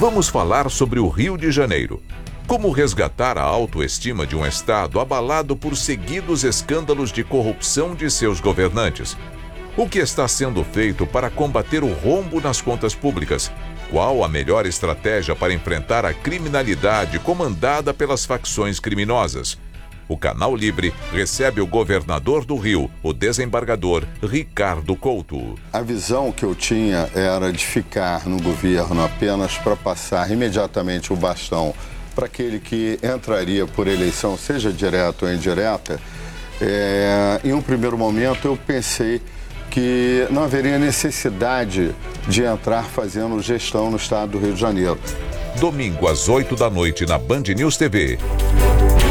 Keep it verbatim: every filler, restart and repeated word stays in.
vamos falar sobre o Rio de Janeiro. Como resgatar a autoestima de um estado abalado por seguidos escândalos de corrupção de seus governantes? O que está sendo feito para combater o rombo nas contas públicas? Qual a melhor estratégia para enfrentar a criminalidade comandada pelas facções criminosas? O Canal Livre recebe o governador do Rio, o desembargador Ricardo Couto. A visão que eu tinha era de ficar no governo apenas para passar imediatamente o bastão para aquele que entraria por eleição, seja direta ou indireta. É, em um primeiro momento eu pensei que não haveria necessidade de entrar fazendo gestão no estado do Rio de Janeiro. Domingo às oito da noite na Band News T V.